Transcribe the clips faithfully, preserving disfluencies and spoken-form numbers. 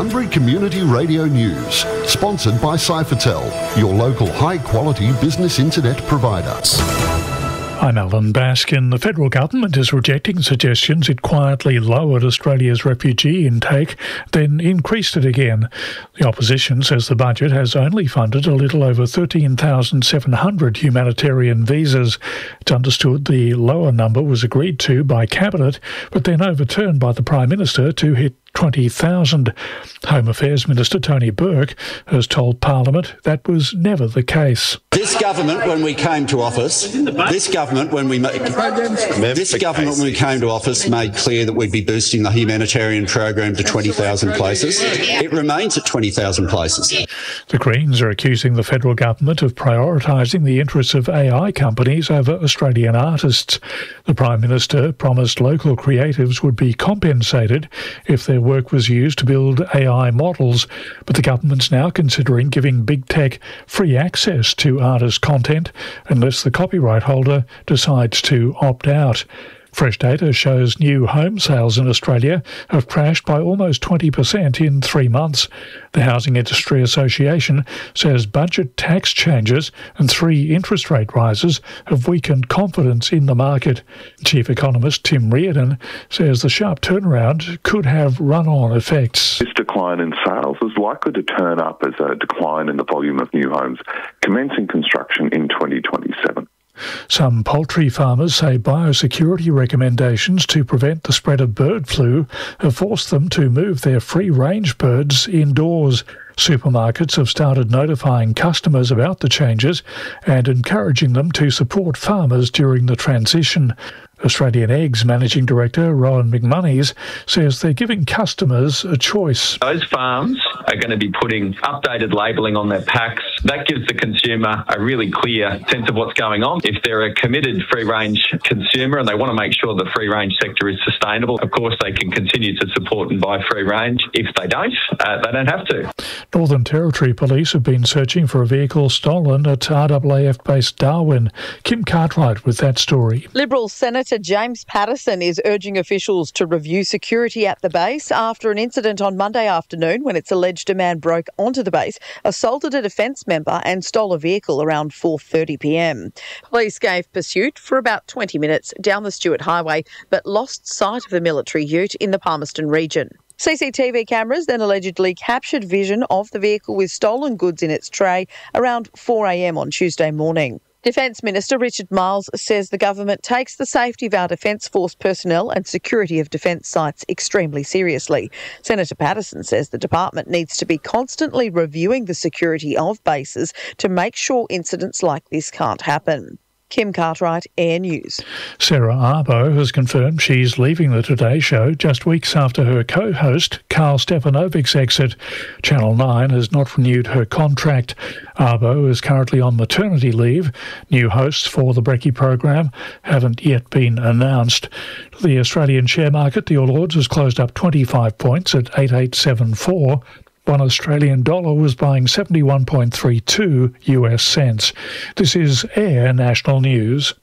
Sunbury Community Radio News, sponsored by Cyphertel, your local high-quality business internet provider. I'm Alan Baskin. The federal government is rejecting suggestions it quietly lowered Australia's refugee intake, then increased it again. The opposition says the budget has only funded a little over thirteen thousand seven hundred humanitarian visas. It's understood the lower number was agreed to by Cabinet, but then overturned by the Prime Minister to hit twenty thousand. Home Affairs Minister Tony Burke has told Parliament that was never the case. This government, when we came to office, this government, when we made, this government, when we came to office, made clear that we'd be boosting the humanitarian program to twenty thousand places. It remains at twenty thousand places. The Greens are accusing the federal government of prioritising the interests of A I companies over Australian artists. The Prime Minister promised local creatives would be compensated if their work was used to build A I models, but the government's now considering giving big tech free access to artist content unless the copyright holder decides to opt out. Fresh data shows new home sales in Australia have crashed by almost twenty percent in three months. The Housing Industry Association says budget tax changes and three interest rate rises have weakened confidence in the market. Chief economist Tim Reardon says the sharp turnaround could have run-on effects. This decline in sales is likely to turn up as a decline in the volume of new homes commencing construction in twenty twenty-seven. Some poultry farmers say biosecurity recommendations to prevent the spread of bird flu have forced them to move their free-range birds indoors. Supermarkets have started notifying customers about the changes and encouraging them to support farmers during the transition. Australian Eggs Managing Director Rowan McMonnies says they're giving customers a choice. Those farms are going to be putting updated labelling on their packs. That gives the consumer a really clear sense of what's going on. If they're a committed free-range consumer and they want to make sure the free-range sector is sustainable, of course they can continue to support and buy free-range. If they don't, uh, they don't have to. Northern Territory Police have been searching for a vehicle stolen at R A A F-based Darwin. Kim Cartwright with that story. Liberal Senator James Paterson is urging officials to review security at the base after an incident on Monday afternoon when it's alleged a man broke onto the base, assaulted a defence member and stole a vehicle around four thirty p m. Police gave pursuit for about twenty minutes down the Stewart Highway but lost sight of the military ute in the Palmerston region. C C T V cameras then allegedly captured vision of the vehicle with stolen goods in its tray around four a m on Tuesday morning. Defence Minister Richard Marles says the government takes the safety of our Defence Force personnel and security of defence sites extremely seriously. Senator Paterson says the department needs to be constantly reviewing the security of bases to make sure incidents like this can't happen. Kim Cartwright, Air News. Sarah Arbo has confirmed she's leaving the Today Show just weeks after her co-host Carl Stefanovic's exit. Channel nine has not renewed her contract. Arbo is currently on maternity leave. New hosts for the Brekkie program haven't yet been announced. The Australian share market, the All Ords, has closed up twenty-five points at eight eight seven four. One Australian dollar was buying seventy-one point three two U S cents. This is Air National News.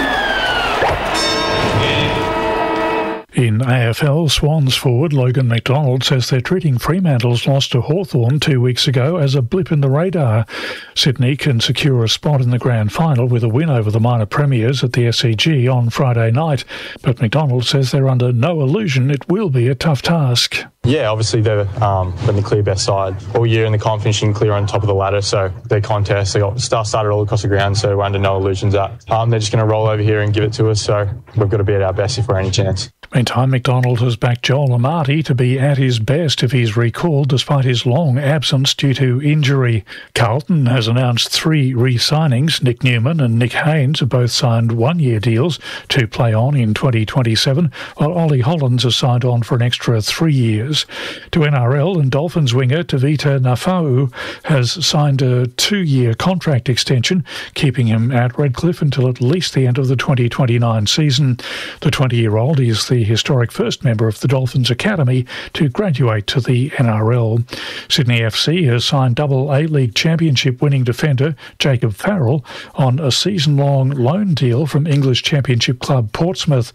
In A F L, Swans forward Logan McDonald says they're treating Fremantle's loss to Hawthorn two weeks ago as a blip in the radar. Sydney can secure a spot in the grand final with a win over the minor premiers at the S C G on Friday night, but McDonald says they're under no illusion it will be a tough task. Yeah, obviously they've um, been the clear best side all year in the comp, finishing clear on top of the ladder. So their contest, they got star started all across the ground, so we're under no illusions that um, they're just going to roll over here and give it to us. So we've got to be at our best if we're any chance. Meantime, McDonald has backed Joel Amati to be at his best if he's recalled despite his long absence due to injury. Carlton has announced three re-signings. Nick Newman and Nick Haynes have both signed one-year deals to play on in twenty twenty-seven, while Ollie Hollands has signed on for an extra three years. To N R L, and Dolphins winger Tavita Nafau has signed a two-year contract extension, keeping him at Redcliffe until at least the end of the twenty twenty-nine season. The twenty-year-old is the historic first member of the Dolphins Academy to graduate to the N R L. Sydney F C has signed double A-League Championship winning defender Jacob Farrell on a season-long loan deal from English Championship club Portsmouth.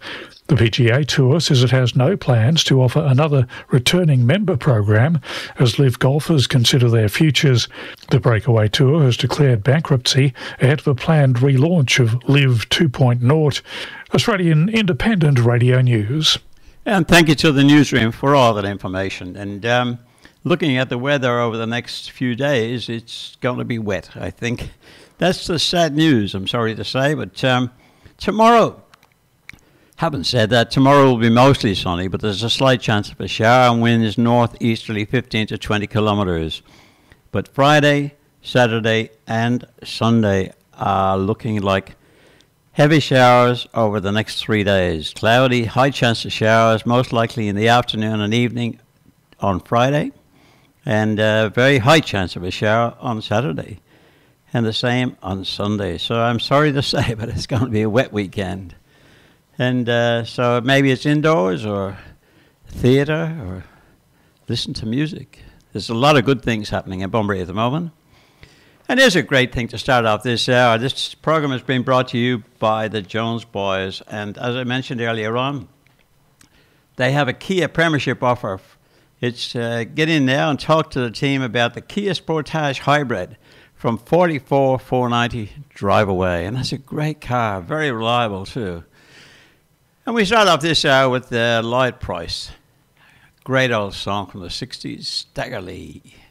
The P G A Tour says it has no plans to offer another returning member program as LIV golfers consider their futures. The Breakaway Tour has declared bankruptcy ahead of a planned relaunch of LIV two point oh. Australian Independent Radio News. And thank you to the newsroom for all that information. And um, looking at the weather over the next few days, it's going to be wet, I think. That's the sad news, I'm sorry to say. But um, tomorrow, haven't said that, tomorrow will be mostly sunny, but there's a slight chance of a shower and winds northeasterly fifteen to twenty kilometres. But Friday, Saturday and Sunday are looking like heavy showers over the next three days. Cloudy, high chance of showers, most likely in the afternoon and evening on Friday, and a very high chance of a shower on Saturday, and the same on Sunday. So I'm sorry to say, but it's going to be a wet weekend. And uh, so maybe it's indoors or theatre or listen to music. There's a lot of good things happening in Bunbury at the moment. And here's a great thing to start off this hour. This program has been brought to you by the Jones Boys. And as I mentioned earlier on, they have a Kia Premiership offer. It's uh, get in now and talk to the team about the Kia Sportage Hybrid from forty-four thousand four hundred ninety drive away. And that's a great car, very reliable too. And we start off this hour with uh, Lloyd Price. Great old song from the sixties, Stagger Lee.